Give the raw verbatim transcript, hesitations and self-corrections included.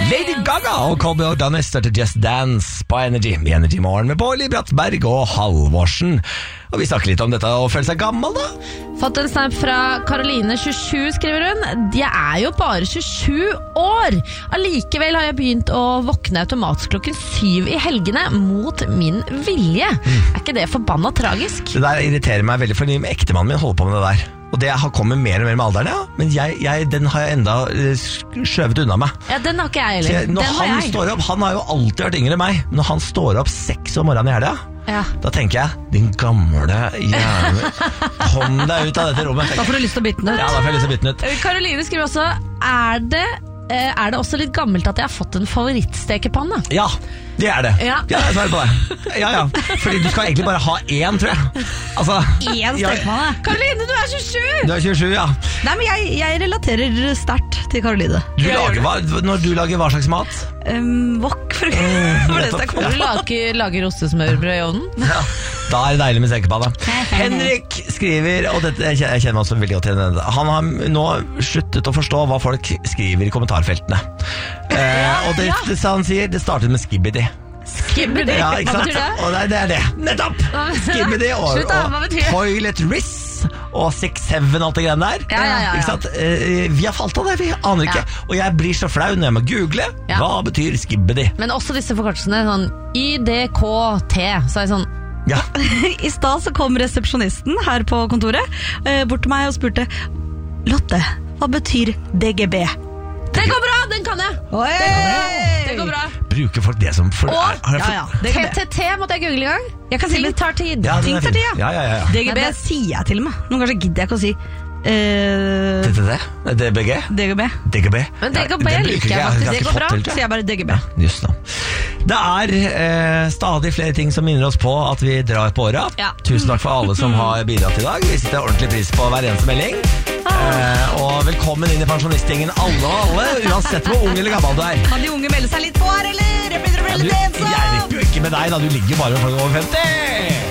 Lady Gaga og Colby O'Donnell starter Just Dance på Energy i Energy Morgen med Bårli Brattberg og Halvorsen. Og vi snakker litt om dette å føle seg gammel, da. Fått en snap fra Karoline tjuesju, skriver hun. Jeg er jo bare tjuesju år. Allikevel har jeg begynt å våkne automatisk klokken syv i helgene mot min vilje. Mm. Er ikke det forbanna tragisk? Det der irriterer meg veldig, fordi ektemannen min holder på med det der. Og det har kommet mer og mer med alderen, ja. Men jeg, jeg, den har jeg enda skjøvet unna meg. Ja, den har ikke jeg heller. Jeg, når den han jeg. står opp, han har jo alltid vært yngre enn meg. Når han står opp seks om morgenen i helga, ja. Da tenker jeg, din gamle jævel, kom deg ut av dette rommet. Da får du lyst til å bytte den ut. Ja, da får jeg lyst til å bytte den ut. Karoline skriver også, er det, er det også litt gammelt at jeg har fått en favorittstekepanne? Ja, det er det. Ja. Ja, jeg svarer på det. Ja, ja. Fordi du skal egentlig bare ha én, tror jeg. Altså, én stekepanne? Ja. Karoline, du er tjuesju! Du er tjuesju, ja. Nei, men jeg, jeg relaterer sterkt til Karoline. Du lager, hva, når du lager hva slags mat? Um, wok, for eksempel. Du lager, lager ostesmørbrød i ovnen? Ja, da er det deilig med stekepanne. Henrik skriver, og dette, jeg kjenner meg også veldig godt til denne, han har nå sluttet å forstå hva folk skriver i kommentarfeltene. Eh, og det, det, han sier, det startet med Skibidi. Skibidi? Ja, ikke sant? Hva betyr det? Og det, det er det. Nettopp! Skibidi og, Slutt da, hva betyr det? og Toilet Riss og Six Seven, alt det greiene der. Ja, ja, ja, ja. Ikke sant? Eh, vi har falt av det, vi aner ikke. Ja. Og jeg blir så flau når jeg må google. Ja. Hva betyr Skibidi? Men også disse forkortelsene, sånn Y D K T, så er det sånn. Ja. I stad så kom resepsjonisten her på kontoret eh, bort til meg og spurte, Lotte, hva betyr D G B? Det går bra, den kan jeg! Oi! Det går bra, det går bra. Bruker folk det som for, Og, er, har jeg Ja, for, ja. T T T måtte jeg google i gang. Jeg kan si Ting det. tar tid. Ja, den Ting er tar fin. tid, ja. Ja, ja, ja, ja. D G B Nei, det- sier jeg til og med. Noen ganger gidder jeg ikke å si eh, T T T? D B G? D G B. D G B? Men D G B Ja, den liker bruker jeg har faktisk. ikke Det går fått bra, til, tror jeg. sier jeg bare D G B. Just nå. Det er eh, stadig flere ting som minner oss på at vi drar på åra. Ja. Tusen takk for alle som har bidratt i dag. Vi setter ordentlig pris på hver eneste melding. Eh, og velkommen inn i pensjonistgjengen, alle og alle, uansett hvor ung eller gammel du er. Kan de unge melde seg litt på her, eller? Jeg begynner å bli Ja, du, litt ensom. jeg hjelper jo ikke med deg da, du ligger bare med folk over femti.